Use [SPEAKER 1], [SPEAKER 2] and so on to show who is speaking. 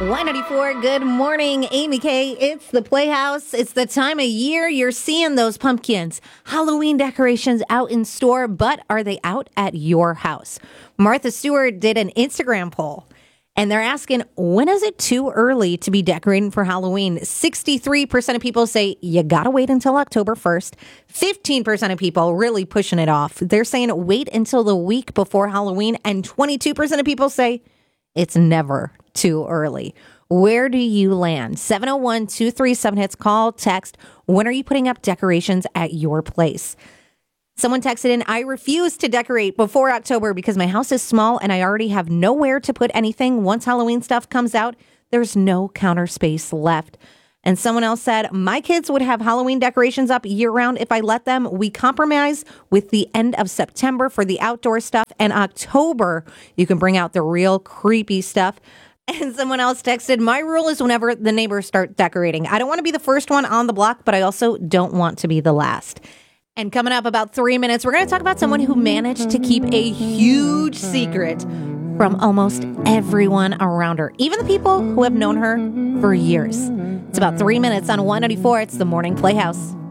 [SPEAKER 1] 194, good morning, Amy K. It's the Playhouse. It's the time of year you're seeing those pumpkins, Halloween decorations out in store, but are they out at your house? Martha Stewart did an Instagram poll, and they're asking, when is it too early to be decorating for Halloween? 63% of people say you gotta wait until October 1st. 15% of people really pushing it off. They're saying wait until the week before Halloween, and 22% of people say it's never too early. Where do you land? 701-237-HITS. Call, text. When are you putting up decorations at your place? Someone texted in, I refuse to decorate before October because my house is small and I already have nowhere to put anything. Once Halloween stuff comes out, there's no counter space left. And someone else said, my kids would have Halloween decorations up year-round if I let them. We compromise with the end of September for the outdoor stuff, and October, you can bring out the real creepy stuff. And someone else texted, my rule is whenever the neighbors start decorating. I don't want to be the first one on the block, but I also don't want to be the last. And coming up about 3 minutes, we're going to talk about someone who managed to keep a huge secret from almost everyone around her, even the people who have known her for years. It's about 3 minutes on 194. It's the Morning Playhouse.